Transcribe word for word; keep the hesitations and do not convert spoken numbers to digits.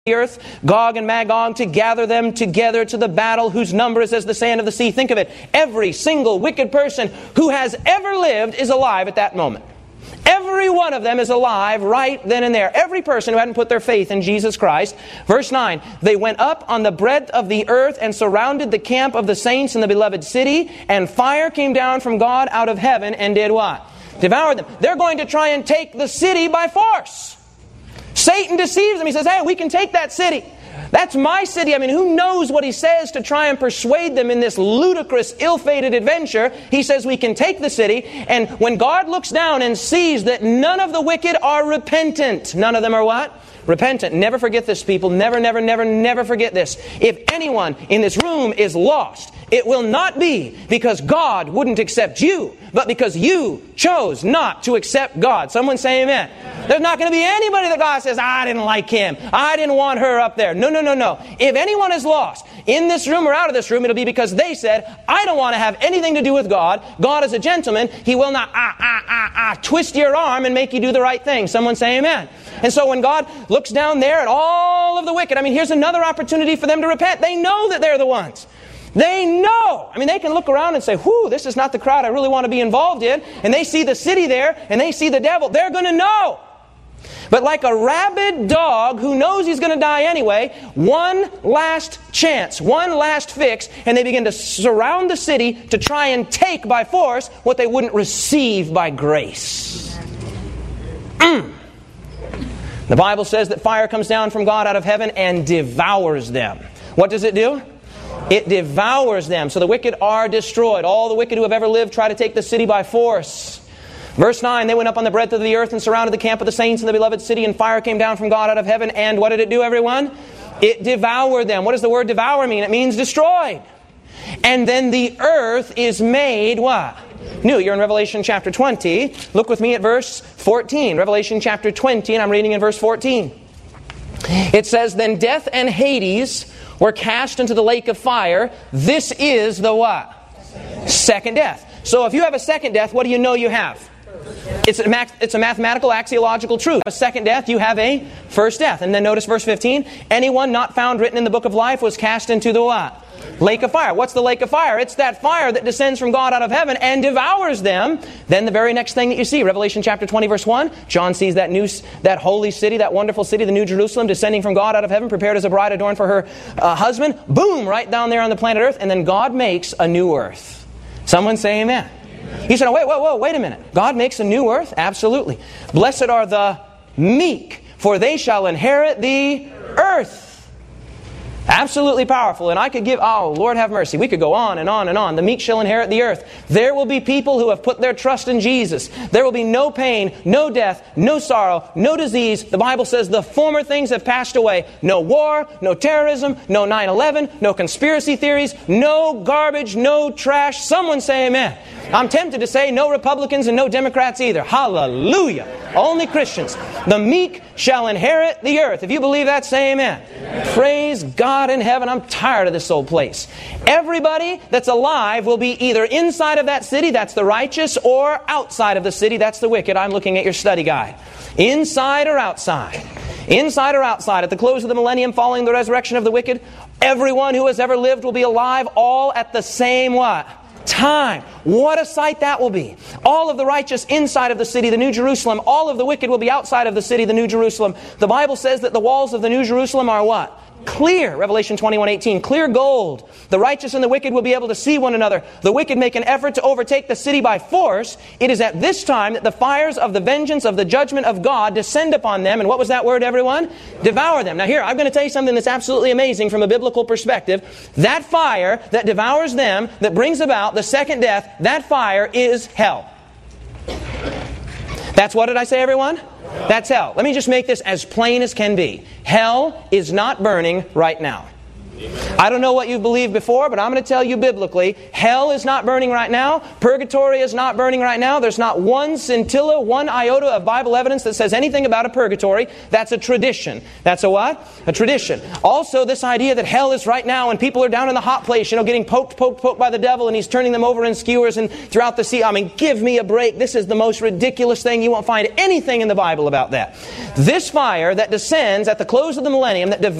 the earth, Gog and Magog, to gather them together to the battle, whose number is as the sand of the sea. Think of it. Every single wicked person who has ever lived is alive at that moment. Every one of them is alive right then and there. Every person who hadn't put their faith in Jesus Christ. Verse nine, they went up on the breadth of the earth and surrounded the camp of the saints in the beloved city, and fire came down from God out of heaven and did what? Devoured them. They're going to try and take the city by force. Satan deceives them. He says, hey, we can take that city. That's my city. I mean, who knows what he says to try and persuade them in this ludicrous, ill-fated adventure. He says we can take the city. And when God looks down and sees that none of the wicked are repentant. None of them are what? Repentant. Never forget this, people. Never, never, never, never forget this. If anyone in this room is lost, it will not be because God wouldn't accept you, but because you chose not to accept God. Someone say amen. There's not going to be anybody that God says, I didn't like him. I didn't want her up there. No, no, no, no. If anyone is lost, in this room or out of this room, it'll be because they said, I don't want to have anything to do with God. God is a gentleman. He will not ah, ah, ah, ah, twist your arm and make you do the right thing. Someone say amen. And so when God looks down there at all of the wicked, I mean, here's another opportunity for them to repent. They know that they're the ones. They know. I mean, they can look around and say, whew, this is not the crowd I really want to be involved in. And they see the city there, and they see the devil. They're going to know. But like a rabid dog who knows he's going to die anyway, one last chance, one last fix, and they begin to surround the city to try and take by force what they wouldn't receive by grace. Mm. The Bible says that fire comes down from God out of heaven and devours them. What does it do? It devours them. So the wicked are destroyed. All the wicked who have ever lived try to take the city by force. Verse nine, they went up on the breadth of the earth and surrounded the camp of the saints in the beloved city, and fire came down from God out of heaven. And what did it do, everyone? It devoured them. What does the word devour mean? It means destroyed. And then the earth is made what? New. You're in Revelation chapter twenty. Look with me at verse fourteen. Revelation chapter twenty, and I'm reading in verse fourteen. It says, then death and Hades were cast into the lake of fire. This is the what? Second death. So if you have a second death, what do you know you have? It's a, math, it's a mathematical, axiological truth. A second death, you have a first death. And then notice verse fifteen. Anyone not found written in the book of life was cast into the what? Lake of fire. What's the lake of fire? It's that fire that descends from God out of heaven and devours them. Then the very next thing that you see, Revelation chapter twenty, verse one, John sees that new, that holy city, that wonderful city, the New Jerusalem, descending from God out of heaven, prepared as a bride adorned for her uh, husband. Boom, right down there on the planet Earth. And then God makes a new earth. Someone say amen. He said, oh, wait, whoa, whoa, wait a minute. God makes a new earth? Absolutely. Blessed are the meek, for they shall inherit the earth. Absolutely powerful. And I could give, oh, Lord have mercy. We could go on and on and on. The meek shall inherit the earth. There will be people who have put their trust in Jesus. There will be no pain, no death, no sorrow, no disease. The Bible says the former things have passed away. No war, no terrorism, no nine eleven, no conspiracy theories, no garbage, no trash. Someone say amen. I'm tempted to say no Republicans and no Democrats either. Hallelujah. Only Christians. The meek shall inherit the earth. If you believe that, say amen. Amen. Praise God in heaven. I'm tired of this old place. Everybody that's alive will be either inside of that city, that's the righteous, or outside of the city, that's the wicked. I'm looking at your study guide. Inside or outside. Inside or outside. At the close of the millennium following the resurrection of the wicked, everyone who has ever lived will be alive all at the same what? Time. What a sight that will be. All of the righteous inside of the city, the New Jerusalem. All of the wicked will be outside of the city, the New Jerusalem. The Bible says that the walls of the New Jerusalem are what? Clear. Revelation twenty-one eighteen. Clear gold. The righteous and the wicked will be able to see one another. The wicked make an effort to overtake the city by force. It is at this time that the fires of the vengeance of the judgment of God descend upon them. And what was that word, everyone? Devour them. Now here, I'm going to tell you something that's absolutely amazing from a biblical perspective. That fire that devours them, that brings about the second death, that fire is hell. That's what did I say, everyone? That's hell. Let me just make this as plain as can be. Hell is not burning right now. I don't know what you've believed before, but I'm going to tell you biblically, hell is not burning right now. Purgatory is not burning right now. There's not one scintilla, one iota of Bible evidence that says anything about a purgatory. That's a tradition. That's a what? A tradition. Also, this idea that hell is right now and people are down in the hot place, you know, getting poked, poked, poked by the devil and he's turning them over in skewers and throughout the sea. I mean, give me a break. This is the most ridiculous thing. You won't find anything in the Bible about that. This fire that descends at the close of the millennium, that develops